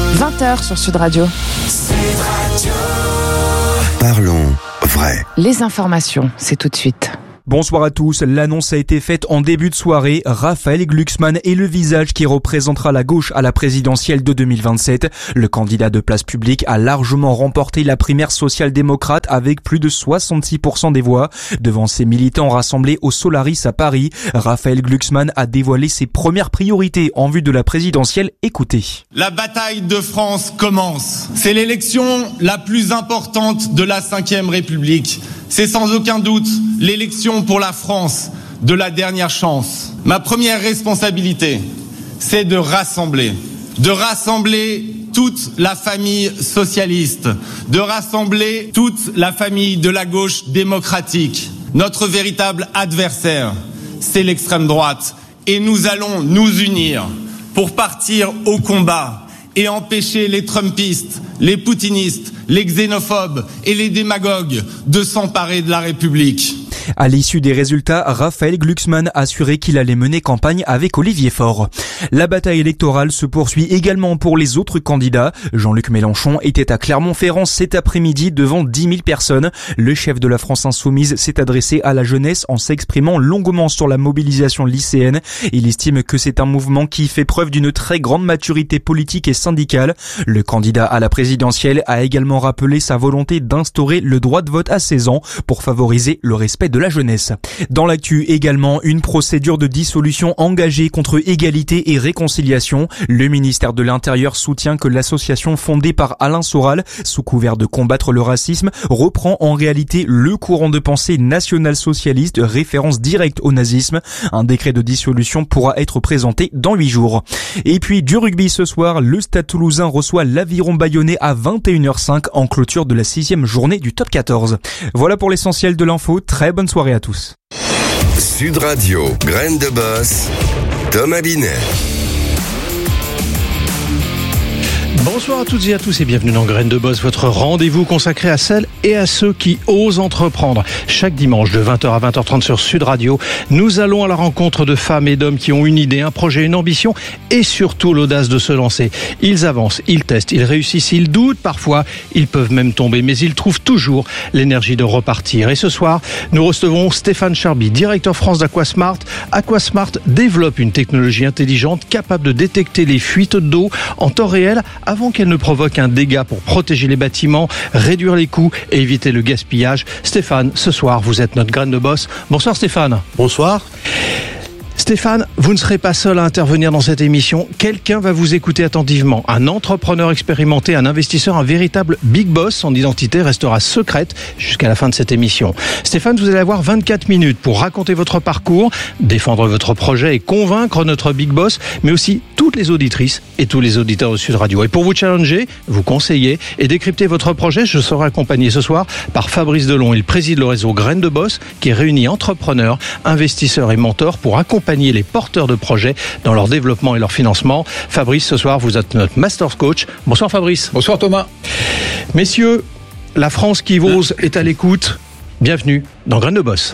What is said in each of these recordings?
20h sur Sud Radio. Parlons vrai. Les informations, c'est tout de suite. Bonsoir à tous. L'annonce a été faite en début de soirée. Raphaël Glucksmann est le visage qui représentera la gauche à la présidentielle de 2027. Le candidat de Place Publique a largement remporté la primaire social-démocrate avec plus de 66% des voix. Devant ses militants rassemblés au Solaris à Paris, Raphaël Glucksmann a dévoilé ses premières priorités en vue de la présidentielle. Écoutez. La bataille de France commence. C'est l'élection la plus importante de la Ve République. C'est sans aucun doute l'élection pour la France de la dernière chance. Ma première responsabilité, c'est de rassembler toute la famille socialiste, de rassembler toute la famille de la gauche démocratique. Notre véritable adversaire, c'est l'extrême droite. Et nous allons nous unir pour partir au combat et empêcher les trumpistes, les poutinistes, les xénophobes et les démagogues de s'emparer de la République. À l'issue des résultats, Raphaël Glucksmann a assuré qu'il allait mener campagne avec Olivier Faure. La bataille électorale se poursuit également pour les autres candidats. Jean-Luc Mélenchon était à Clermont-Ferrand cet après-midi devant 10 000 personnes. Le chef de la France Insoumise s'est adressé à la jeunesse en s'exprimant longuement sur la mobilisation lycéenne. Il estime que c'est un mouvement qui fait preuve d'une très grande maturité politique et syndicale. Le candidat à la présidentielle a également rappelé sa volonté d'instaurer le droit de vote à 16 ans pour favoriser le respect de la jeunesse. Dans l'actu également, une procédure de dissolution engagée contre Égalité et Réconciliation. Le ministère de l'Intérieur soutient que l'association fondée par Alain Soral, sous couvert de combattre le racisme, reprend en réalité le courant de pensée national-socialiste, référence directe au nazisme. Un décret de dissolution pourra être présenté dans 8 jours. Et puis du rugby ce soir, le Stade Toulousain reçoit l'Aviron Bayonnais à 21h05 en clôture de la 6e journée du top 14. Voilà pour l'essentiel de l'info. Très bonne soirée à tous. Sud Radio, Graines de Boss, Thomas Binet. Bonsoir à toutes et à tous et bienvenue dans Graines de Boss, votre rendez-vous consacré à celles et à ceux qui osent entreprendre. Chaque dimanche de 20h à 20h30 sur Sud Radio, nous allons à la rencontre de femmes et d'hommes qui ont une idée, un projet, une ambition et surtout l'audace de se lancer. Ils avancent, ils testent, ils réussissent, ils doutent parfois, ils peuvent même tomber, mais ils trouvent toujours l'énergie de repartir. Et ce soir, nous recevons Stéphane Charby, directeur France d'Aquasmart. Aquasmart développe une technologie intelligente capable de détecter les fuites d'eau en temps réel avant qu'elle ne provoque un dégât pour protéger les bâtiments, réduire les coûts et éviter le gaspillage. Stéphane, ce soir, vous êtes notre graine de boss. Bonsoir Stéphane. Bonsoir. Stéphane, vous ne serez pas seul à intervenir dans cette émission. Quelqu'un va vous écouter attentivement. Un entrepreneur expérimenté, un investisseur, un véritable big boss. Son identité restera secrète jusqu'à la fin de cette émission. Stéphane, vous allez avoir 24 minutes pour raconter votre parcours, défendre votre projet et convaincre notre big boss, mais aussi toutes les auditrices et tous les auditeurs de Sud Radio. Et pour vous challenger, vous conseiller et décrypter votre projet, je serai accompagné ce soir par Fabrice Delon. Il préside le réseau Graines de Boss qui réunit entrepreneurs, investisseurs et mentors pour accompagner les porteurs de projets dans leur développement et leur financement. Fabrice, ce soir, vous êtes notre master coach. Bonsoir Fabrice. Bonsoir Thomas. Messieurs, la France qui ose est à l'écoute. Bienvenue dans Graines de Boss.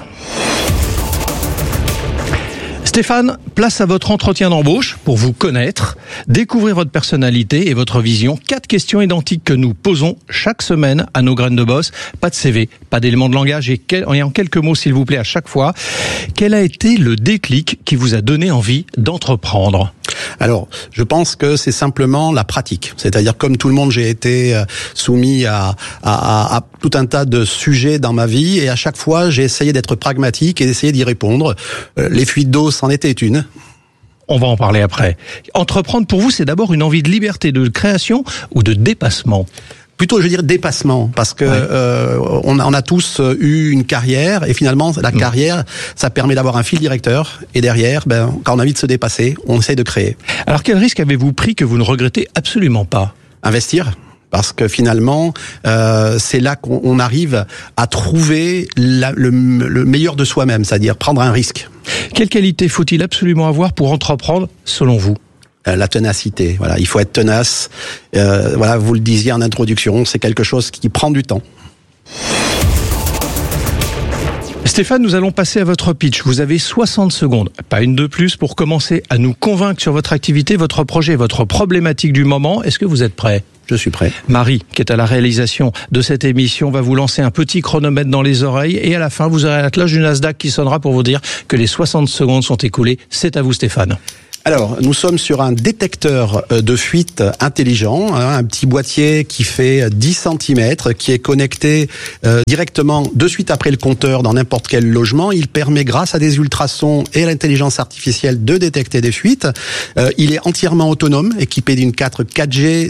Stéphane, place à votre entretien d'embauche pour vous connaître, découvrir votre personnalité et votre vision. 4 questions identiques que nous posons chaque semaine à nos graines de boss. Pas de CV, pas d'éléments de langage et en quelques mots s'il vous plaît à chaque fois. Quel a été le déclic qui vous a donné envie d'entreprendre ? Alors, je pense que c'est simplement la pratique. C'est-à-dire, comme tout le monde, j'ai été soumis à tout un tas de sujets dans ma vie et à chaque fois, j'ai essayé d'être pragmatique et d'essayer d'y répondre. Les fuites d'eau, c'en était une. On va en parler après. Entreprendre, pour vous, c'est d'abord une envie de liberté, de création ou de dépassement ? Plutôt, je veux dire, dépassement, parce que on a tous eu une carrière, et finalement, la carrière, ça permet d'avoir un fil directeur, et derrière, quand on a envie de se dépasser, on essaye de créer. Alors, quel risque avez-vous pris que vous ne regrettez absolument pas ? Investir. Parce que finalement, c'est là qu'on arrive à trouver le meilleur de soi-même, c'est-à-dire prendre un risque. Quelle qualité faut-il absolument avoir pour entreprendre, selon vous ? La ténacité. Voilà, il faut être tenace. Voilà, vous le disiez en introduction, c'est quelque chose qui prend du temps. Stéphane, nous allons passer à votre pitch. Vous avez 60 secondes, pas une de plus, pour commencer à nous convaincre sur votre activité, votre projet, votre problématique du moment. Est-ce que vous êtes prêt ? Je suis prêt. Marie, qui est à la réalisation de cette émission, va vous lancer un petit chronomètre dans les oreilles et à la fin, vous aurez la cloche du Nasdaq qui sonnera pour vous dire que les 60 secondes sont écoulées. C'est à vous, Stéphane. Alors, nous sommes sur un détecteur de fuite intelligent, un petit boîtier qui fait 10 cm, qui est connecté directement de suite après le compteur dans n'importe quel logement. Il permet, grâce à des ultrasons et à l'intelligence artificielle, de détecter des fuites. Il est entièrement autonome, équipé d'une carte 4G,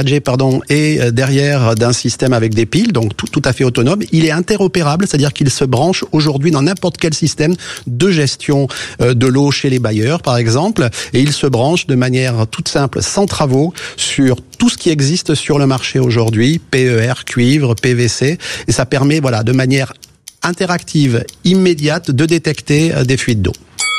et derrière d'un système avec des piles, donc tout à fait autonome. Il est interopérable, c'est-à-dire qu'il se branche aujourd'hui dans n'importe quel système de gestion de l'eau chez les bailleurs, par exemple. Et il se branche de manière toute simple, sans travaux, sur tout ce qui existe sur le marché aujourd'hui, PER, cuivre, PVC, et ça permet, de manière interactive, immédiate, de détecter des fuites d'eau.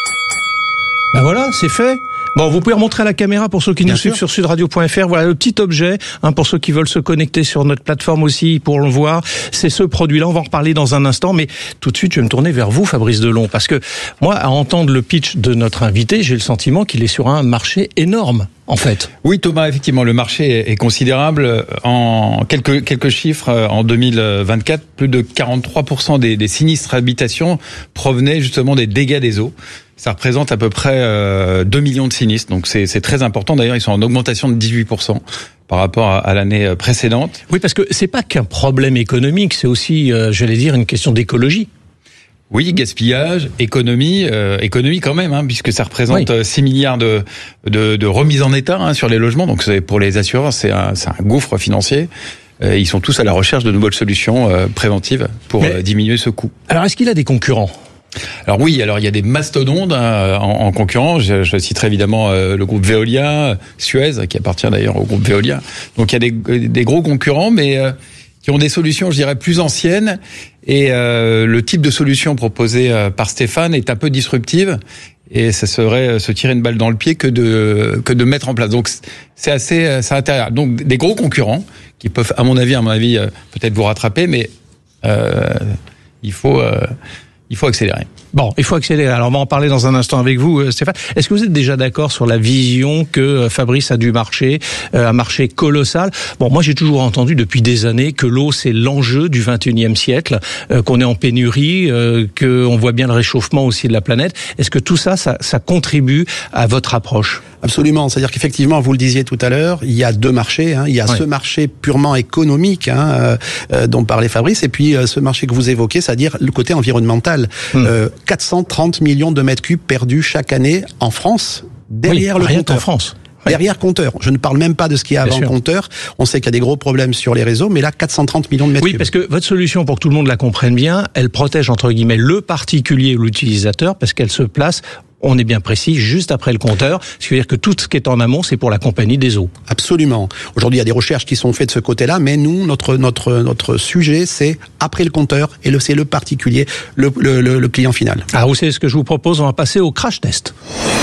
Ben voilà, c'est fait. Bon, vous pouvez remontrer à la caméra pour ceux qui nous suivent sur sudradio.fr. Voilà le petit objet, pour ceux qui veulent se connecter sur notre plateforme aussi pour le voir. C'est ce produit-là. On va en reparler dans un instant, mais tout de suite, je vais me tourner vers vous, Fabrice Delon, parce que moi, à entendre le pitch de notre invité, j'ai le sentiment qu'il est sur un marché énorme. En fait. Oui, Thomas, effectivement, le marché est considérable. En quelques chiffres, en 2024, plus de 43% des sinistres habitations provenaient justement des dégâts des eaux. Ça représente à peu près 2 millions de sinistres, donc c'est très important. D'ailleurs, ils sont en augmentation de 18% par rapport à l'année précédente. Oui, parce que c'est pas qu'un problème économique, c'est aussi, j'allais dire, une question d'écologie. Oui, gaspillage, économie quand même, puisque ça représente 6 milliards de remise en état sur les logements. Donc pour les assureurs, c'est un gouffre financier. Ils sont tous à la recherche de nouvelles solutions préventives pour diminuer ce coût. Alors, est-ce qu'il a des concurrents ? Alors oui, il y a des mastodontes en concurrence. Je citerai évidemment le groupe Veolia, Suez, qui appartient d'ailleurs au groupe Veolia. Donc il y a des gros concurrents, mais qui ont des solutions, je dirais, plus anciennes. Et le type de solution proposée par Stéphane est un peu disruptive. Et ça serait se tirer une balle dans le pied que de mettre en place. Donc c'est intéressant. Donc des gros concurrents qui peuvent, à mon avis, peut-être vous rattraper, mais il faut accélérer. Bon, il faut accélérer. Alors, on va en parler dans un instant avec vous, Stéphane. Est-ce que vous êtes déjà d'accord sur la vision que Fabrice a du marché, un marché colossal? Bon, moi, j'ai toujours entendu depuis des années que l'eau, c'est l'enjeu du 21e siècle, qu'on est en pénurie, qu'on voit bien le réchauffement aussi de la planète. Est-ce que tout ça contribue à votre approche? Absolument. C'est-à-dire qu'effectivement, vous le disiez tout à l'heure, il y a deux marchés. Il y a ce marché purement économique dont parlait Fabrice, et puis ce marché que vous évoquez, c'est-à-dire le côté environnemental. 430 millions de mètres cubes perdus chaque année en France, derrière le compteur. En France. Derrière compteur. Je ne parle même pas de ce qu'il y a avant compteur. On sait qu'il y a des gros problèmes sur les réseaux, mais là, 430 millions de mètres cubes. Oui, parce que votre solution, pour que tout le monde la comprenne bien, elle protège, entre guillemets, le particulier ou l'utilisateur, parce qu'elle se place, on est bien précis, juste après le compteur. Ce qui veut dire que tout ce qui est en amont, c'est pour la compagnie des eaux. Absolument. Aujourd'hui, il y a des recherches qui sont faites de ce côté-là, mais nous, notre sujet, c'est après le compteur, et c'est le particulier, le client final. Alors, vous savez ce que je vous propose, on va passer au crash test.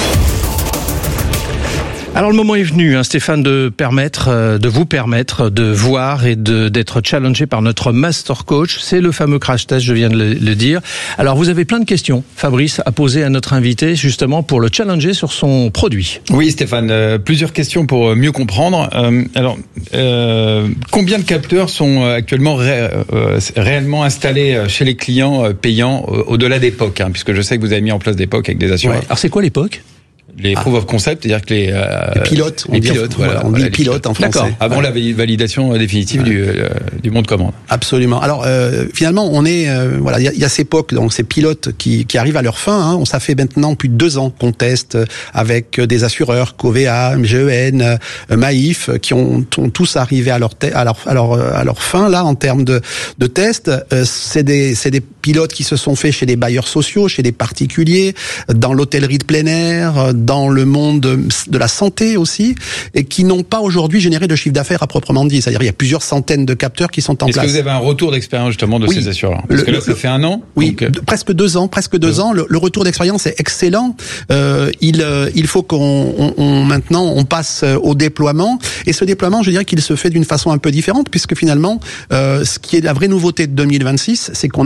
Alors le moment est venu, Stéphane, de vous permettre de voir et d'être challengé par notre master coach. C'est le fameux crash test, je viens de le dire. Alors vous avez plein de questions, Fabrice, à poser à notre invité, justement pour le challenger sur son produit. Oui, Stéphane, plusieurs questions pour mieux comprendre. Combien de capteurs sont actuellement réellement installés chez les clients payants au-delà des POC, puisque je sais que vous avez mis en place des POC avec des assureurs. Ouais. Alors c'est quoi les POC ? Les proof of concept, c'est-à-dire que les pilotes, on dit pilote en français. D'accord. Avant la validation définitive du bon de commande. Absolument. Alors finalement, on est il y a ces POC, donc ces pilotes qui arrivent à leur fin. Ça fait maintenant plus de 2 ans qu'on teste avec des assureurs, Covea, GEN, Maïf, qui ont tous arrivé à leur fin là en termes de tests. C'est des pilotes qui se sont faits chez des bailleurs sociaux, chez des particuliers, dans l'hôtellerie de plein air, dans le monde de la santé aussi, et qui n'ont pas aujourd'hui généré de chiffre d'affaires à proprement dit. C'est-à-dire il y a plusieurs centaines de capteurs qui sont en place. Est-ce que vous avez un retour d'expérience justement de ces assureurs? Parce que là, ça fait 1 an. Oui, presque 2 ans. Le retour d'expérience est excellent. Il faut maintenant on passe au déploiement, et ce déploiement, je dirais qu'il se fait d'une façon un peu différente, puisque finalement, ce qui est la vraie nouveauté de 2026, c'est qu'on a signé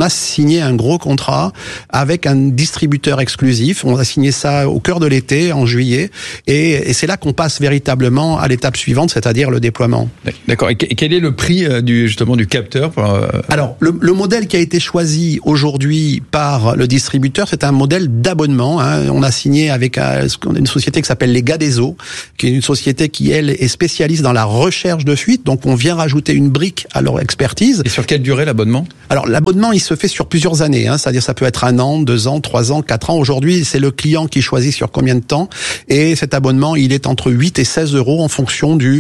signé un gros contrat avec un distributeur exclusif. On a signé ça au cœur de l'été, en juillet, et c'est là qu'on passe véritablement à l'étape suivante, c'est-à-dire le déploiement. D'accord. Et quel est le prix du capteur Alors, le modèle qui a été choisi aujourd'hui par le distributeur, c'est un modèle d'abonnement. On a signé avec une société qui s'appelle les Gars des Eaux, qui est une société qui, elle, est spécialiste dans la recherche de fuite. Donc, on vient rajouter une brique à leur expertise. Et sur quelle durée l'abonnement ? Alors, l'abonnement, il se fait sur plusieurs années. C'est-à-dire, ça peut être 1 an, 2 ans, 3 ans, 4 ans. Aujourd'hui, c'est le client qui choisit sur combien de temps. Et cet abonnement, il est entre 8 et 16 euros en fonction du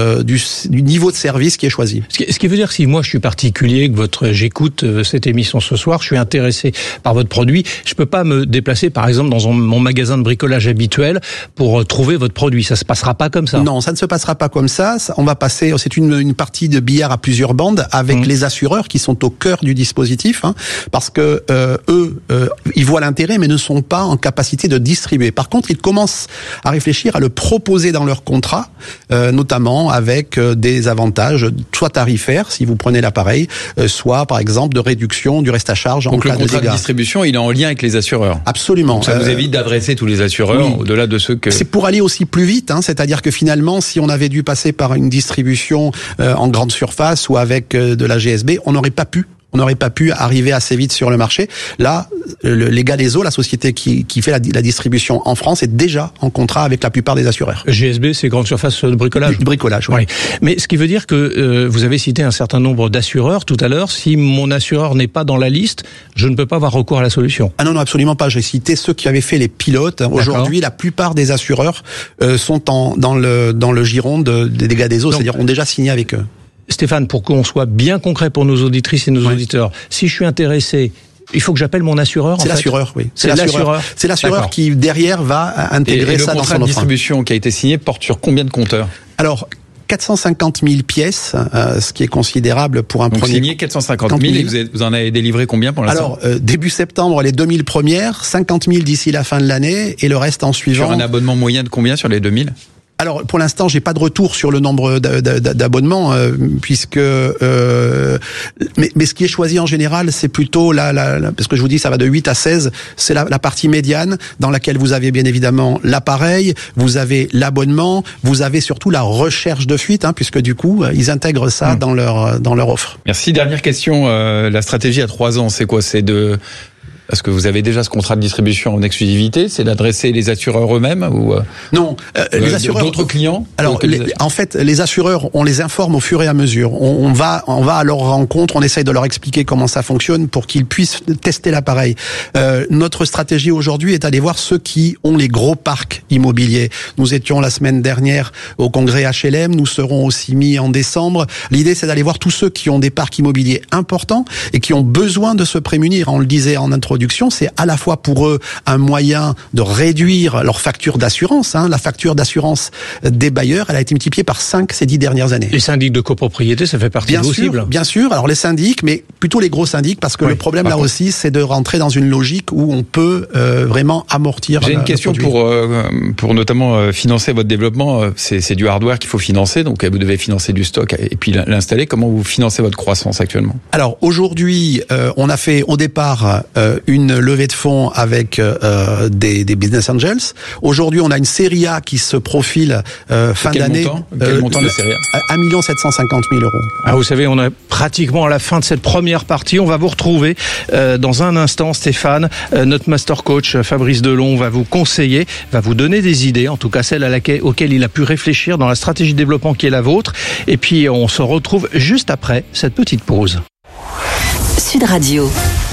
niveau de service qui est choisi. Ce qui veut dire que si moi je suis particulier, que j'écoute cette émission ce soir, je suis intéressé par votre produit, je peux pas me déplacer par exemple dans mon magasin de bricolage habituel pour trouver votre produit. Ça se passera pas comme ça. Non, ça ne se passera pas comme ça. On va passer, c'est une partie de billard à plusieurs bandes avec les assureurs qui sont au cœur du dispositif, parce que eux, ils voient l'intérêt mais ne sont pas en capacité de distribuer. Par contre, ils commencent à réfléchir à le proposer dans leur contrat, notamment avec des avantages, soit tarifaires si vous prenez l'appareil, soit par exemple de réduction du reste à charge en cas de dégâts. Donc le contrat de distribution, il est en lien avec les assureurs. Absolument. Donc ça vous évite d'adresser tous les assureurs au-delà de ceux que... C'est pour aller aussi plus vite, c'est-à-dire que finalement, si on avait dû passer par une distribution en grande surface ou avec de la GSB, on n'aurait pas pu arriver assez vite sur le marché. Là, les Gars des Eaux, la société qui fait la distribution en France, est déjà en contrat avec la plupart des assureurs. GSB, c'est grande surface de bricolage. Du bricolage, oui. Mais ce qui veut dire que vous avez cité un certain nombre d'assureurs tout à l'heure. Si mon assureur n'est pas dans la liste, je ne peux pas avoir recours à la solution. Ah non, absolument pas. J'ai cité ceux qui avaient fait les pilotes. Aujourd'hui, la plupart des assureurs sont dans le giron des Gars des Eaux, c'est-à-dire ont déjà signé avec eux. Stéphane, pour qu'on soit bien concret pour nos auditrices et nos auditeurs, si je suis intéressé, il faut que j'appelle mon assureur. C'est l'assureur, oui. C'est l'assureur. C'est l'assureur qui derrière va intégrer ça dans son offre. Et le contrat de distribution qui a été signé porte sur combien de compteurs ? Alors, 450 000 pièces, ce qui est considérable pour un Donc premier... signé 450 000 et vous en avez délivré combien pour l'instant ? Alors, début septembre, les 2000 premières, 50 000 d'ici la fin de l'année, et le reste en suivant... Sur un abonnement moyen de combien sur les 2000 ? Alors, pour l'instant, j'ai pas de retour sur le nombre d'abonnements, puisque mais ce qui est choisi en général, c'est plutôt parce que je vous dis, ça va de 8 à 16, c'est la partie médiane, dans laquelle vous avez bien évidemment l'appareil, vous avez l'abonnement, vous avez surtout la recherche de fuite, puisque du coup, ils intègrent ça dans leur offre. Merci. Dernière question, la stratégie à 3 ans, c'est quoi ? Parce que vous avez déjà ce contrat de distribution en exclusivité, c'est d'adresser les assureurs eux-mêmes ou non, les assureurs d'autres clients. Alors, en fait, les assureurs, on les informe au fur et à mesure. On va à leur rencontre, on essaye de leur expliquer comment ça fonctionne pour qu'ils puissent tester l'appareil. Notre stratégie aujourd'hui est d'aller voir ceux qui ont les gros parcs immobiliers. Nous étions la semaine dernière au congrès HLM, nous serons aussi mis en décembre. L'idée, c'est d'aller voir tous ceux qui ont des parcs immobiliers importants et qui ont besoin de se prémunir. On le disait en introduction, c'est à la fois pour eux un moyen de réduire leur facture d'assurance. La facture d'assurance des bailleurs, elle a été multipliée par 5 ces 10 dernières années. Les syndics de copropriété, ça fait partie de vos cibles ? Bien sûr. Alors les syndics, mais plutôt les gros syndics, parce que le problème là aussi, c'est de rentrer dans une logique où on peut vraiment amortir. J'ai une question pour notamment financer votre développement. C'est du hardware qu'il faut financer, donc vous devez financer du stock et puis l'installer. Comment vous financez votre croissance actuellement ? Alors aujourd'hui, on a fait au départ une levée de fonds avec des business angels. Aujourd'hui, on a une série A qui se profile fin d'année. Quel montant de la série A ? 1 750 000 euros. Ah, vous savez, on est pratiquement à la fin de cette première partie. On va vous retrouver dans un instant, Stéphane. Notre master coach, Fabrice Delon, va vous conseiller, va vous donner des idées, en tout cas celles auxquelles il a pu réfléchir dans la stratégie de développement qui est la vôtre. Et puis, on se retrouve juste après cette petite pause. Sud Radio.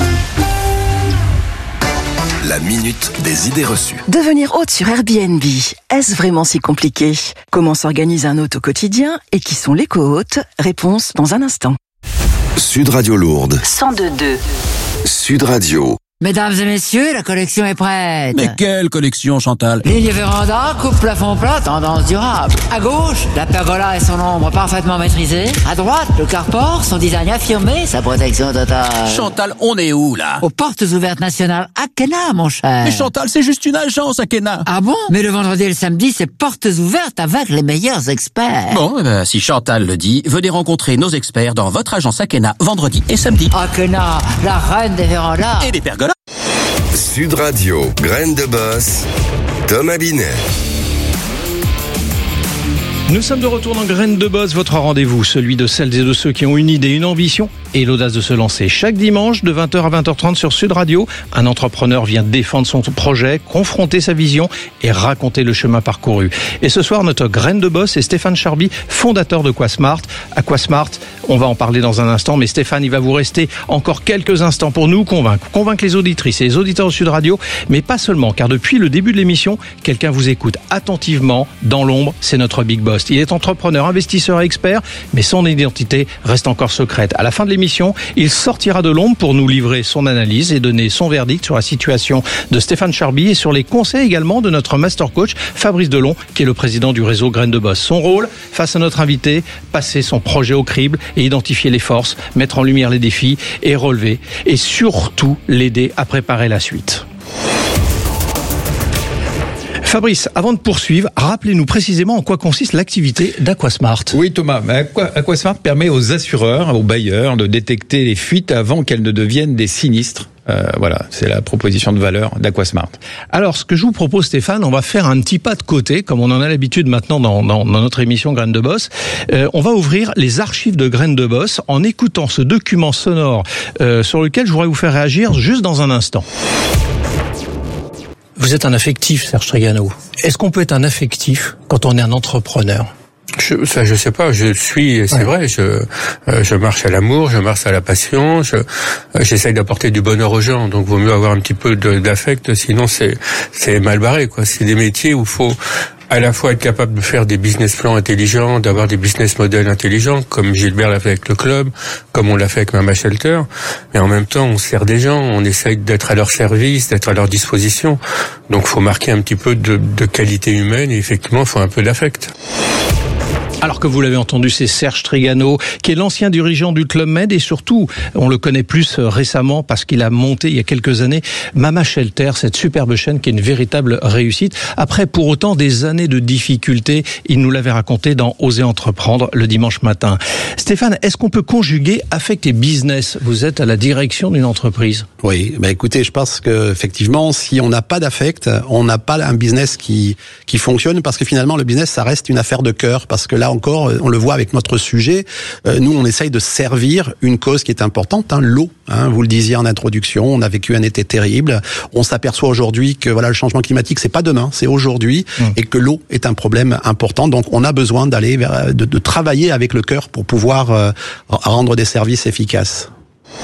La minute des idées reçues. Devenir hôte sur Airbnb, est-ce vraiment si compliqué ? Comment s'organise un hôte au quotidien et qui sont les co-hôtes ? Réponse dans un instant. Sud Radio Lourdes. 102.2. Sud Radio. Mesdames et messieurs, la collection est prête. Mais quelle collection, Chantal? Ligne véranda, coupe plafond plat, tendance durable. À gauche, la pergola et son ombre parfaitement maîtrisée. À droite, le carport, son design affirmé, sa protection totale. Chantal, on est où, là? Aux portes ouvertes nationales Akena, mon cher. Mais Chantal, c'est juste une agence, Akena. Ah bon? Mais le vendredi et le samedi, c'est portes ouvertes avec les meilleurs experts. Bon, si Chantal le dit, venez rencontrer nos experts dans votre agence Akena, vendredi et samedi. Akena, la reine des vérandas. Et des pergolas. Sud Radio, Graines de Boss, Thomas Binet. Nous sommes de retour dans Graines de Boss, votre rendez-vous, celui de celles et de ceux qui ont une idée, une ambition et l'audace de se lancer. Chaque dimanche, de 20h à 20h30 sur Sud Radio, un entrepreneur vient défendre son projet, confronter sa vision et raconter le chemin parcouru. Et ce soir, notre Graine de Boss est Stéphane Charby, fondateur de Quasmart. À Quasmart, on va en parler dans un instant, mais Stéphane, il va vous rester encore quelques instants pour nous convaincre les auditrices et les auditeurs de Sud Radio, mais pas seulement, car depuis le début de l'émission, quelqu'un vous écoute attentivement, dans l'ombre, c'est notre Big Boss. Il est entrepreneur, investisseur et expert, mais son identité reste encore secrète. À la fin de l'émission, il sortira de l'ombre pour nous livrer son analyse et donner son verdict sur la situation de Stéphane Charby et sur les conseils également de notre master coach Fabrice Delon, qui est le président du réseau Graines de Boss. Son rôle, face à notre invité, passer son projet au crible et identifier les forces, mettre en lumière les défis et relever, et surtout l'aider à préparer la suite. Fabrice, avant de poursuivre, rappelez-nous précisément en quoi consiste l'activité d'Aquasmart. Oui Thomas, Aquasmart permet aux assureurs, aux bailleurs de détecter les fuites avant qu'elles ne deviennent des sinistres. Voilà, c'est la proposition de valeur d'Aquasmart. Alors, ce que je vous propose, Stéphane, on va faire un petit pas de côté, comme on en a l'habitude maintenant dans notre émission Graines de Boss. On va ouvrir les archives de Graines de Boss en écoutant ce document sonore sur lequel je voudrais vous faire réagir juste dans un instant. Vous êtes un affectif, Serge Trigano. Est-ce qu'on peut être un affectif quand on est un entrepreneur ? Je sais pas, c'est vrai, je marche à l'amour, je marche à la passion, j'essaye d'apporter du bonheur aux gens, donc vaut mieux avoir un petit peu d'affect, sinon c'est mal barré, quoi. C'est des métiers où il faut à la fois être capable de faire des business plans intelligents, d'avoir des business models intelligents, comme Gilbert l'a fait avec le club, comme on l'a fait avec Mama Shelter, mais en même temps, on sert des gens, on essaye d'être à leur service, d'être à leur disposition, donc faut marquer un petit peu de qualité humaine, et effectivement, il faut un peu d'affect. Alors que vous l'avez entendu, c'est Serge Trigano, qui est l'ancien dirigeant du Club Med, et surtout, on le connaît plus récemment parce qu'il a monté il y a quelques années Mama Shelter, cette superbe chaîne qui est une véritable réussite. Après, pour autant, des années de difficultés, il nous l'avait raconté dans Oser entreprendre le dimanche matin. Stéphane, est-ce qu'on peut conjuguer affect et business ? Vous êtes à la direction d'une entreprise. Oui, écoutez, je pense que effectivement, si on n'a pas d'affect, on n'a pas un business qui fonctionne, parce que finalement, le business, ça reste une affaire de cœur, parce que là encore, on le voit avec notre sujet, nous on essaye de servir une cause qui est importante, l'eau. Vous le disiez en introduction, on a vécu un été terrible. On s'aperçoit aujourd'hui que le changement climatique, c'est pas demain, c'est aujourd'hui, et que l'eau est un problème important. Donc on a besoin d'aller de travailler avec le cœur pour pouvoir rendre des services efficaces.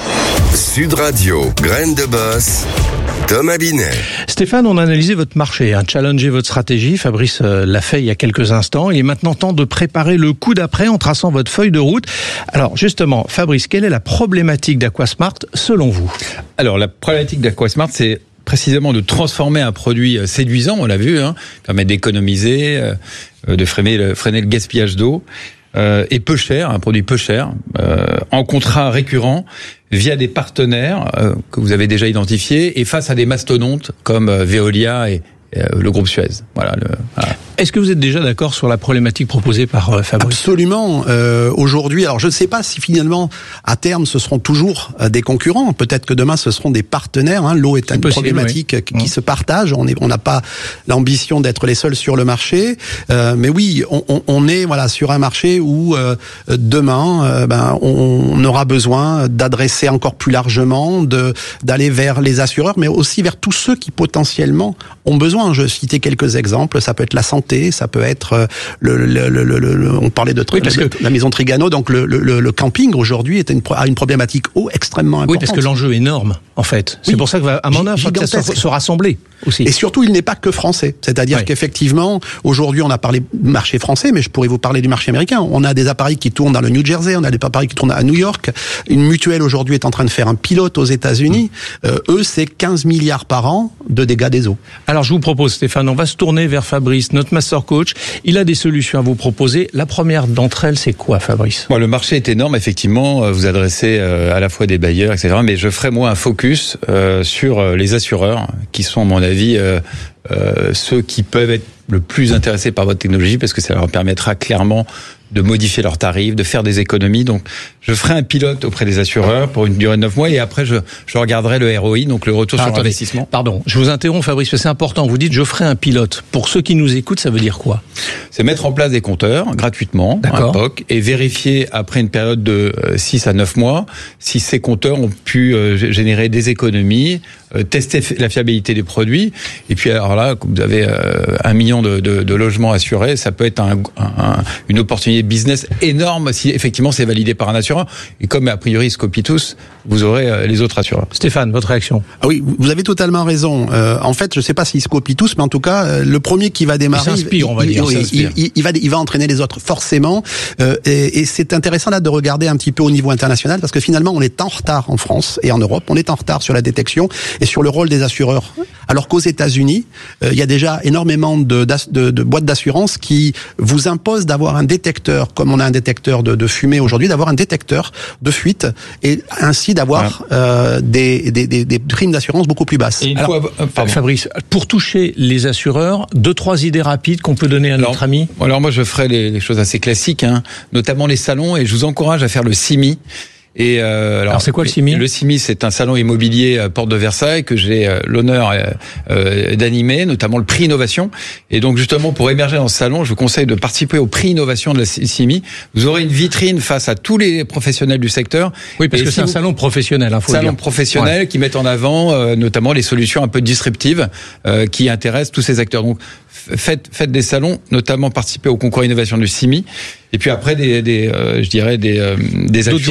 Sud Radio, Graines de Boss, Thomas Binet. Stéphane, on a analysé votre marché, challengé votre stratégie. Fabrice l'a fait il y a quelques instants. Il est maintenant temps de préparer le coup d'après en traçant votre feuille de route. Alors justement, Fabrice, quelle est la problématique d'Aquasmart selon vous ? Alors la problématique d'Aquasmart, c'est précisément de transformer un produit séduisant, on l'a vu, permet d'économiser, de freiner le gaspillage d'eau. Et peu cher, un produit peu cher, en contrat récurrent, via des partenaires que vous avez déjà identifiés, et face à des mastodontes comme Veolia et le groupe Suez. Voilà. Est-ce que vous êtes déjà d'accord sur la problématique proposée par Fabrice ? Absolument. Aujourd'hui, alors je ne sais pas si finalement, à terme, ce seront toujours des concurrents. Peut-être que demain, ce seront des partenaires. L'eau est une problématique qui se partage. On n'a pas l'ambition d'être les seuls sur le marché. Mais oui, on est sur un marché où demain, on aura besoin d'adresser encore plus largement, d'aller vers les assureurs, mais aussi vers tous ceux qui potentiellement ont besoin. Je citais quelques exemples. Ça peut être la santé, ça peut être on parlait de la maison Trigano, donc le camping aujourd'hui a une problématique eau extrêmement importante. Oui, parce que l'enjeu est énorme, en fait. C'est pour ça que à mon avis, ça se rassembler. aussi. Et surtout, il n'est pas que français. C'est-à-dire qu'effectivement, aujourd'hui, on a parlé du marché français, mais je pourrais vous parler du marché américain. On a des appareils qui tournent dans le New Jersey, on a des appareils qui tournent à New York. Une mutuelle aujourd'hui est en train de faire un pilote aux États-Unis. Eux, c'est 15 milliards par an de dégâts des eaux. Alors, je vous propose, Stéphane, on va se tourner vers Fabrice, notre master coach. Il a des solutions à vous proposer. La première d'entre elles, c'est quoi, Fabrice? Le marché est énorme, effectivement. Vous adressez à la fois des bailleurs, etc. Mais je ferai, moi, un focus sur les assureurs, qui sont, à mon avis, ceux qui peuvent être le plus intéressés par votre technologie, parce que ça leur permettra clairement de modifier leurs tarifs, de faire des économies. Donc, je ferai un pilote auprès des assureurs pour une durée de 9 mois et après, je regarderai le ROI, donc le retour sur investissement. Pardon, je vous interromps, Fabrice, parce que c'est important. Vous dites, je ferai un pilote. Pour ceux qui nous écoutent, ça veut dire quoi? C'est mettre en place des compteurs gratuitement, un POC, et vérifier après une période de 6 à 9 mois si ces compteurs ont pu générer des économies, tester la fiabilité des produits. Et puis, alors là, vous avez 1 million de logements assurés, ça peut être une opportunité business énorme si effectivement c'est validé par un assureur. Et comme a priori ils se copient tous, vous aurez les autres assureurs. Stéphane, votre réaction? Ah oui, vous avez totalement raison. En fait, je ne sais pas s'ils se copient tous, mais en tout cas, le premier qui va démarrer, il va entraîner les autres forcément. Et c'est intéressant là de regarder un petit peu au niveau international, parce que finalement on est en retard en France et en Europe, on est en retard sur la détection et sur le rôle des assureurs. Alors qu'aux États-Unis, il y a déjà énormément de boîtes d'assurance qui vous imposent d'avoir un détecteur, comme on a un détecteur de fumée aujourd'hui, d'avoir un détecteur de fuite et ainsi d'avoir des primes d'assurance beaucoup plus basses. Fabrice, pour toucher les assureurs, 2-3 idées rapides qu'on peut donner à notre ami. Alors moi je ferai les choses assez classiques, notamment les salons, et je vous encourage à faire le CIMI. Et alors c'est quoi le CIMI? Le CIMI, c'est un salon immobilier Porte de Versailles que j'ai l'honneur d'animer, notamment le prix Innovation. Et donc justement, pour émerger dans ce salon, je vous conseille de participer au prix Innovation de la CIMI. Vous aurez une vitrine face à tous les professionnels du secteur. Oui, parce que c'est un salon professionnel, faut le dire. Salon professionnel qui met en avant notamment les solutions un peu disruptives qui intéressent tous ces acteurs. Donc faites des salons, notamment participer au concours Innovation du CIMI. Et puis après des actions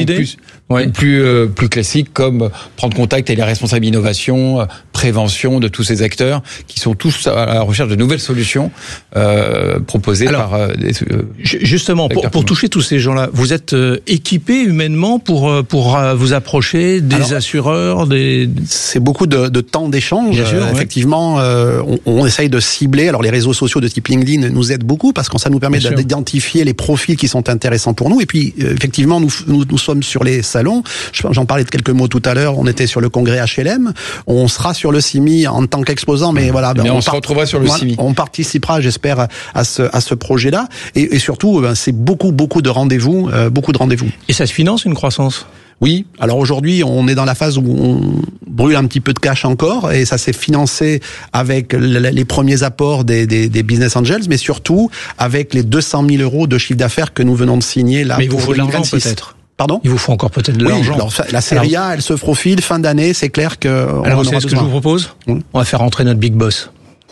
plus classiques, comme prendre contact avec les responsables innovation, prévention de tous ces acteurs qui sont tous à la recherche de nouvelles solutions proposées par justement pour toucher tous ces gens-là. Vous êtes équipé humainement pour vous approcher des assureurs, C'est beaucoup de temps d'échange. Effectivement, on essaye de cibler. Alors les réseaux sociaux de type LinkedIn nous aident beaucoup parce que ça nous permet d'identifier les profils qui sont intéressants pour nous. Et puis effectivement, nous sommes sur les salons. J'en parlais de quelques mots tout à l'heure. On était sur le congrès HLM. On sera sur le CIMI en tant qu'exposant, mais voilà. On se retrouvera sur le CIMI. On participera, j'espère, à ce projet-là. Et surtout, c'est beaucoup de rendez-vous, Et ça se finance, une croissance? Oui. Alors aujourd'hui, on est dans la phase où on brûle un petit peu de cash encore, et ça s'est financé avec les premiers apports des business angels, mais surtout avec les 200 000 euros de chiffre d'affaires que nous venons de signer là. Mais il vous faut de l'argent peut-être. Pardon ? Il vous faut encore peut-être de l'argent. Alors, la série A, elle se profile fin d'année, c'est clair que. Alors, c'est ce que je vous propose. On va faire rentrer notre Big Boss.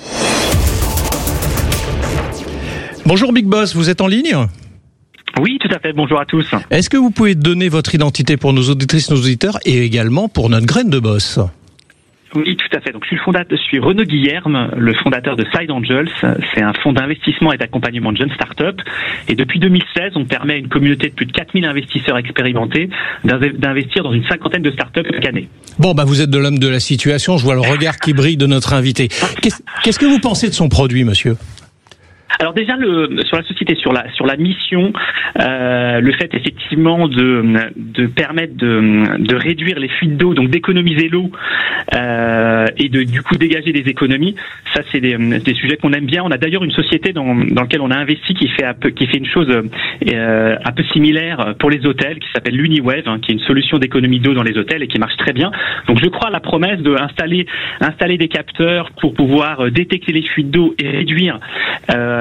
Bonjour Big Boss, vous êtes en ligne ? Oui, tout à fait. Bonjour à tous. Est-ce que vous pouvez donner votre identité pour nos auditrices, nos auditeurs, et également pour notre graine de boss ? Oui, tout à fait. Donc, je suis Renaud Guillerme, le fondateur de Side Angels. C'est un fonds d'investissement et d'accompagnement de jeunes startups. Et depuis 2016, on permet à une communauté de plus de 4000 investisseurs expérimentés d'investir dans une 50aine de startups chaque année. Bon, vous êtes de l'homme de la situation. Je vois le regard qui brille de notre invité. Qu'est-ce que vous pensez de son produit, monsieur ? Alors déjà sur la société, sur la mission, le fait effectivement de permettre de réduire les fuites d'eau, donc d'économiser l'eau et de du coup dégager des économies, ça c'est des sujets qu'on aime bien. On a d'ailleurs une société dans laquelle on a investi qui fait une chose un peu similaire pour les hôtels, qui s'appelle l'Uniwave, qui est une solution d'économie d'eau dans les hôtels et qui marche très bien. Donc je crois à la promesse de installer des capteurs pour pouvoir détecter les fuites d'eau et réduire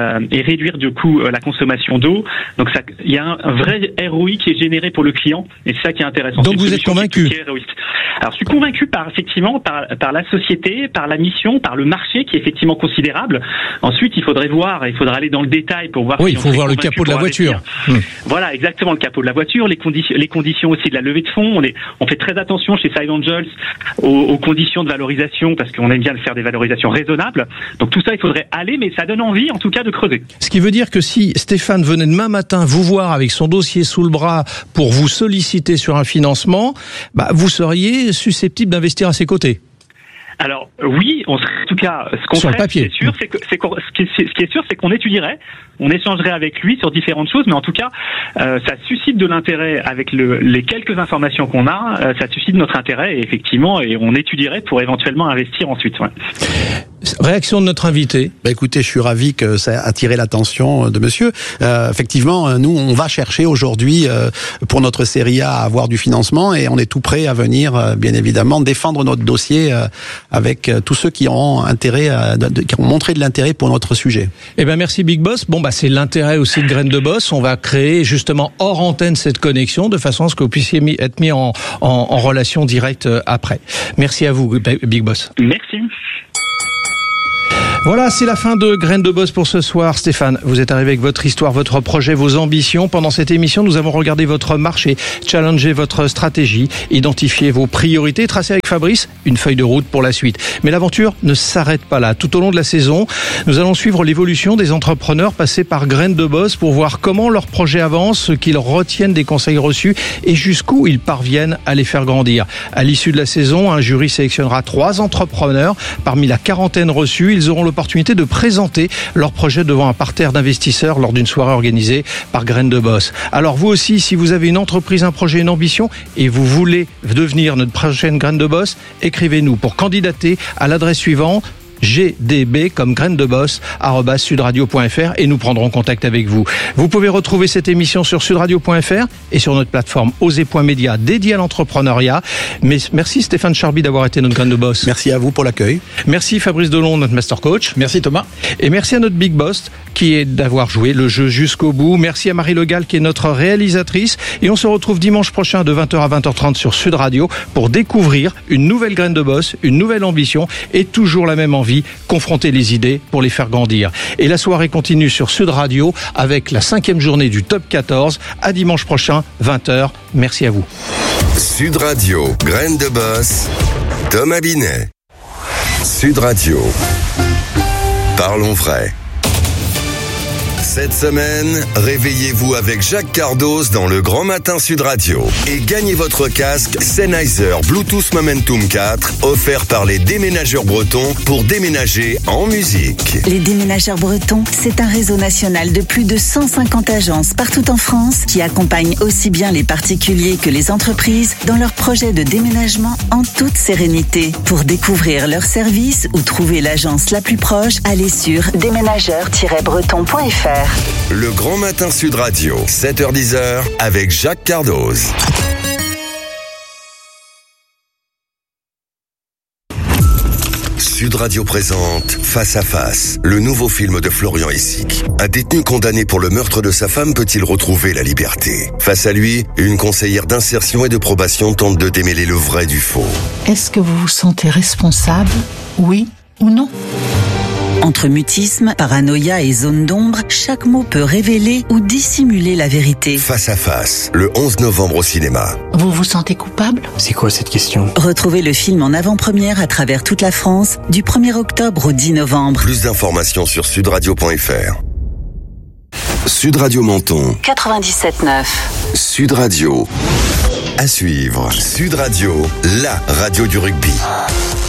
et réduire du coup la consommation d'eau. Donc il y a un vrai ROI qui est généré pour le client et c'est ça qui est intéressant. Donc vous êtes convaincu? Alors je suis convaincu par la société, par la mission, par le marché qui est effectivement considérable. Ensuite il faudrait aller dans le détail pour voir. Oui, il faut voir le capot de la voiture. Voilà, exactement, le capot de la voiture, les conditions aussi de la levée de fonds. On fait très attention chez Side Angels aux conditions de valorisation parce qu'on aime bien faire des valorisations raisonnables. Donc tout ça, il faudrait aller, mais ça donne envie, en tout cas, de creuser. Ce qui veut dire que si Stéphane venait demain matin vous voir avec son dossier sous le bras pour vous solliciter sur un financement, vous seriez susceptible d'investir à ses côtés. Alors oui, on serait, en tout cas, ce qu'on sur ferait, le papier. Ce qui est sûr, c'est qu'on étudierait, on échangerait avec lui sur différentes choses, mais en tout cas, ça suscite de l'intérêt avec les quelques informations qu'on a, ça suscite notre intérêt et effectivement, et on étudierait pour éventuellement investir ensuite. Ouais. Réaction de notre invité. Écoutez, je suis ravi que ça a attiré l'attention de monsieur. Effectivement, nous, on va chercher aujourd'hui pour notre série A à avoir du financement et on est tout prêt à venir, bien évidemment, défendre notre dossier avec tous ceux qui ont intérêt, qui ont montré de l'intérêt pour notre sujet. Eh ben merci Big Boss. C'est l'intérêt aussi de Graines de Boss. On va créer justement hors antenne cette connexion de façon à ce que vous puissiez être mis en relation directe après. Merci à vous, Big Boss. Merci. Voilà, c'est la fin de Graines de Boss pour ce soir. Stéphane, vous êtes arrivé avec votre histoire, votre projet, vos ambitions. Pendant cette émission, nous avons regardé votre marché, challengé votre stratégie, identifié vos priorités, tracé avec Fabrice une feuille de route pour la suite. Mais l'aventure ne s'arrête pas là. Tout au long de la saison, nous allons suivre l'évolution des entrepreneurs passés par Graines de Boss pour voir comment leur projet avance, ce qu'ils retiennent des conseils reçus et jusqu'où ils parviennent à les faire grandir. À l'issue de la saison, un jury sélectionnera 3 entrepreneurs. Parmi la quarantaine reçus, ils auront l'opportunité de présenter leur projet devant un parterre d'investisseurs lors d'une soirée organisée par Graines de Boss. Alors vous aussi, si vous avez une entreprise, un projet, une ambition et vous voulez devenir notre prochaine Graine de Boss, écrivez-nous pour candidater à l'adresse suivante: GDB comme Graines de Boss @sudradio.fr et nous prendrons contact avec vous. Vous pouvez retrouver cette émission sur sudradio.fr et sur notre plateforme Osez.media dédiée à l'entrepreneuriat. Mais merci Stéphane Charby d'avoir été notre Graine de Boss. Merci à vous pour l'accueil. Merci Fabrice Delon, notre Master Coach. Merci Thomas. Et merci à notre Big Boss qui est d'avoir joué le jeu jusqu'au bout. Merci à Marie Le Gall qui est notre réalisatrice. Et on se retrouve dimanche prochain de 20h à 20h30 sur Sud Radio pour découvrir une nouvelle Graine de Boss, une nouvelle ambition et toujours la même envie, confronter les idées pour les faire grandir. Et la soirée continue sur Sud Radio avec la 5e journée du Top 14. À dimanche prochain, 20h. Merci à vous. Sud Radio, Graines de Boss, Thomas Binet. Sud Radio. Parlons vrai. Cette semaine, réveillez-vous avec Jacques Cardoz dans le Grand Matin Sud Radio et gagnez votre casque Sennheiser Bluetooth Momentum 4 offert par les déménageurs bretons pour déménager en musique. Les déménageurs bretons, c'est un réseau national de plus de 150 agences partout en France qui accompagnent aussi bien les particuliers que les entreprises dans leurs projets de déménagement en toute sérénité. Pour découvrir leurs services ou trouver l'agence la plus proche, allez sur déménageurs-breton.fr. Le Grand Matin Sud Radio, 7h-10h avec Jacques Cardoz. Sud Radio présente Face à Face, le nouveau film de Florian Essic. Un détenu condamné pour le meurtre de sa femme peut-il retrouver la liberté? Face à lui, une conseillère d'insertion et de probation tente de démêler le vrai du faux. Est-ce que vous vous sentez responsable? Oui ou non? Entre mutisme, paranoïa et zone d'ombre, chaque mot peut révéler ou dissimuler la vérité. Face à Face, le 11 novembre au cinéma. Vous vous sentez coupable? C'est quoi cette question? Retrouvez le film en avant-première à travers toute la France du 1er octobre au 10 novembre. Plus d'informations sur sudradio.fr. Sud Radio Menton 97.9. Sud Radio. À suivre. Sud Radio, la radio du rugby.